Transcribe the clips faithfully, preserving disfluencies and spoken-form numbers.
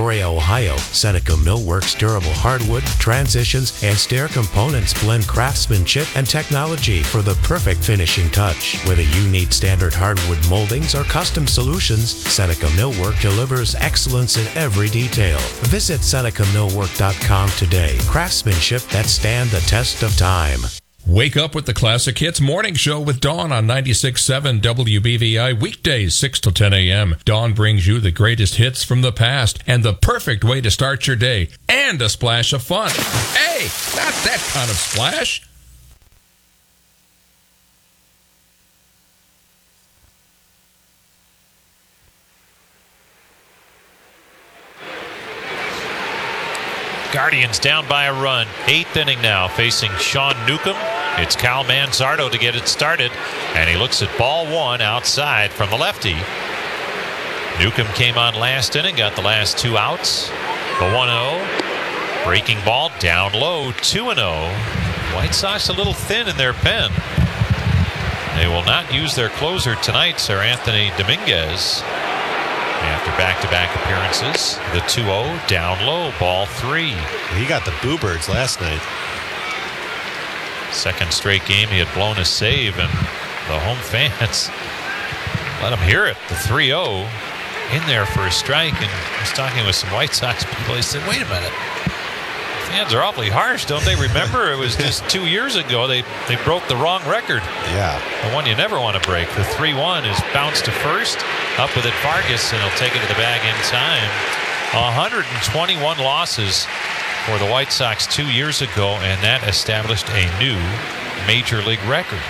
Astoria, Ohio, Seneca Millworks durable hardwood, transitions, and stair components blend craftsmanship and technology for the perfect finishing touch. Whether you need standard hardwood moldings or custom solutions, Seneca Millwork delivers excellence in every detail. Visit Seneca Millwork dot com today. Craftsmanship that stand the test of time. Wake up with the Classic Hits Morning Show with Dawn on ninety-six point seven W B V I, weekdays six to ten a.m. Dawn brings you the greatest hits from the past and the perfect way to start your day, and a splash of fun. Hey, not that kind of splash. Guardians down by a run. Eighth inning now, facing Sean Newcomb. It's Cal Manzardo to get it started, and he looks at ball one outside from the lefty. Newcomb came on last inning, got the last two outs. The one oh. Breaking ball down low, two and oh. White Sox a little thin in their pen. They will not use their closer tonight, Sir Anthony Dominguez. After back-to-back appearances, the two oh, down low, ball three. He got the Boo Birds last night. Second straight game he had blown a save, and the home fans let him hear it. The three oh in there for a strike, and I was talking with some White Sox people. They said, wait a minute. Fans are awfully harsh, don't they? Remember, it was just two years ago they, they broke the wrong record. Yeah. The one you never want to break. The three one is bounced to first. Up with it, Vargas, and he'll take it to the bag in time. one hundred twenty-one losses for the White Sox two years ago, and that established a new major league record.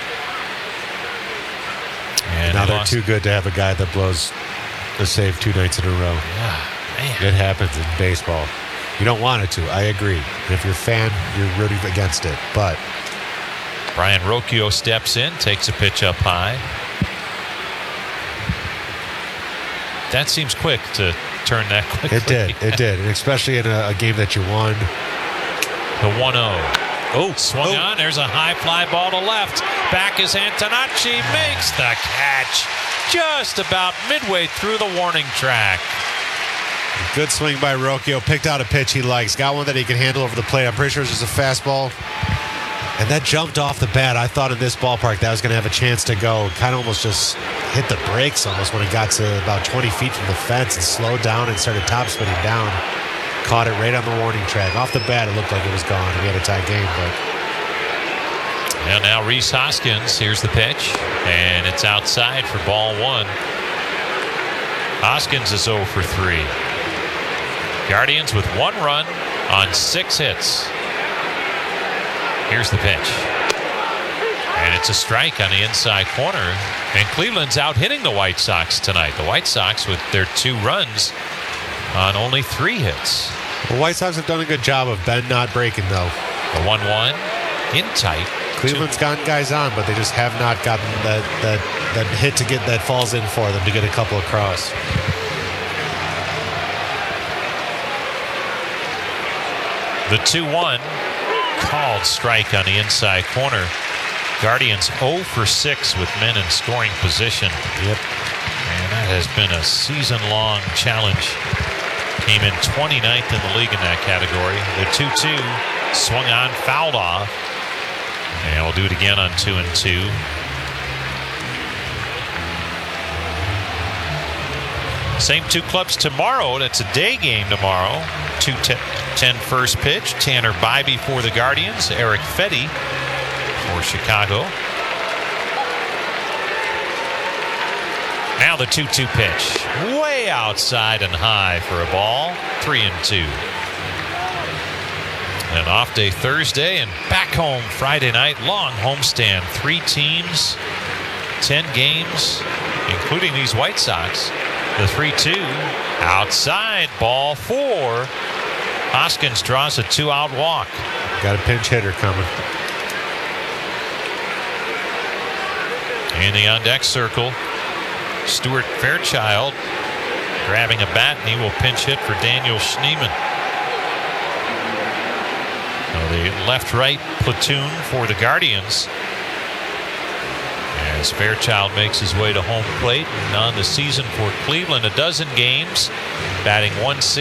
And now they're lost. too good to have a guy that blows a save two nights in a row. Yeah, man. It happens in baseball. You don't want it to. I agree. If you're a fan, you're rooting against it. But Brian Rocchio steps in, takes a pitch up high. That seems quick to turn that quickly. it did. It did. And especially in a, a game that you won. The one oh. Oh, swung oh. on. There's a high fly ball to left. Back is Antonacci. Makes the catch just about midway through the warning track. Good swing by Rocchio. Picked out a pitch he likes. Got one that he can handle over the plate. I'm pretty sure it's just a fastball. And that jumped off the bat. I thought in this ballpark that was going to have a chance to go. Kind of almost just hit the brakes almost when it got to about twenty feet from the fence and slowed down and started top spinning down. Caught it right on the warning track. Off the bat, it looked like it was gone. We had a tie game, but. And now Rhys Hoskins. Here's the pitch. And it's outside for ball one. Hoskins is oh for three. Guardians with one run on six hits. Here's the pitch. And it's a strike on the inside corner. And Cleveland's out hitting the White Sox tonight. The White Sox with their two runs on only three hits. The White Sox have done a good job of Ben not breaking, though. The one one in tight. Cleveland's gotten guys on, but they just have not gotten that, that, that hit to get that falls in for them to get a couple across. The two one called strike on the inside corner. Guardians oh for six with men in scoring position. Yep. And that has been a season-long challenge. Came in twenty-ninth in the league in that category. The two two swung on, fouled off. And we'll do it again on two and two. Same two clubs tomorrow. That's a day game tomorrow. two ten first pitch. Tanner Bybee for the Guardians. Eric Fetty for Chicago. Now the two two pitch. Way outside and high for a ball. Three and two. An off day Thursday and back home Friday night. Long homestand. Three teams, ten games, including these White Sox. The three two outside, ball four. Hoskins draws a two-out walk. Got a pinch hitter coming. In the on-deck circle, Stuart Fairchild grabbing a bat, and he will pinch hit for Daniel Schneemann. Now the left-right platoon for the Guardians. As Fairchild makes his way to home plate, and on the season for Cleveland, a dozen games, batting one sixty.